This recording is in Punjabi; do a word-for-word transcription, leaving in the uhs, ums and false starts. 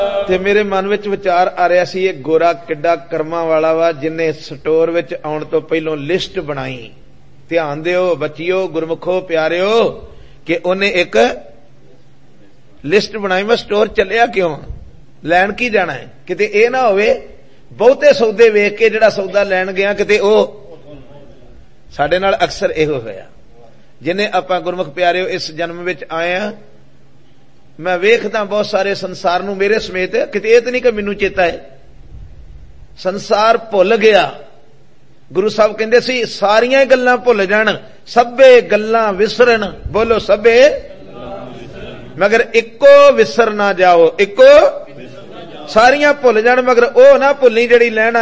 ਤੇ ਮੇਰੇ ਮਨ ਵਿੱਚ ਵਿਚਾਰ ਆ ਰਿਹਾ ਸੀ, ਇਹ ਗੋਰਾ ਕਿੱਡਾ ਕਰਮਾਂ ਵਾਲਾ ਵਾ ਜਿਨੇ ਸਟੋਰ ਵਿੱਚ ਆਉਣ ਤੋਂ ਪਹਿਲਾਂ ਲਿਸਟ ਬਣਾਈ। ਧਿਆਨ ਦਿਓ ਬੱਚਿਓ, ਗੁਰਮੁਖੋ ਪਿਆਰਿਓ, ਕਿ ਉਹਨੇ ਇੱਕ ਲਿਸਟ ਬਣਾਈ। ਮੈਂ ਸਟੋਰ ਚੱਲਿਆ ਕਿਉਂ, ਲੈਣ ਕੀ ਜਾਣਾ ਹੈ। ਕਿਤੇ ਇਹ ਨਾ ਹੋਵੇ ਬਹੁਤੇ ਸੌਦੇ ਵੇਖ ਕੇ ਜਿਹੜਾ ਸੌਦਾ ਲੈਣ ਗਿਆ ਕਿਤੇ ਉਹ। ਸਾਡੇ ਨਾਲ ਅਕਸਰ ਇਹੋ ਹੋਇਆ। ਜਿਨੇ ਆਪਾਂ ਗੁਰਮੁਖ ਪਿਆਰਿਓ ਇਸ ਜਨਮ ਵਿੱਚ ਆਏ ਆ, ਮੈਂ ਵੇਖਦਾ ਬਹੁਤ ਸਾਰੇ ਸੰਸਾਰ ਨੂੰ, ਮੇਰੇ ਸਮੇਤ, ਕਿਤੇ ਇਹ ਤਾਂ ਨਹੀਂ ਕਿ ਮੈਨੂੰ ਚੇਤਾ ਹੈ। ਸੰਸਾਰ ਭੁੱਲ ਗਿਆ। ਗੁਰੂ ਸਾਹਿਬ ਕਹਿੰਦੇ ਸੀ ਸਾਰੀਆਂ ਗੱਲਾਂ ਭੁੱਲ ਜਾਣ, ਸਭੇ ਗੱਲਾਂ ਵਿਸਰਨ। ਬੋਲੋ ਸਭੇ, ਮਗਰ ਇੱਕੋ ਵਿਸਰ ਨਾ ਜਾਓ। ਇੱਕੋ, ਸਾਰੀਆਂ ਭੁੱਲ ਜਾਣ ਮਗਰ ਉਹ ਨਾ ਭੁੱਲੀ ਜਿਹੜੀ ਲੈਣਾ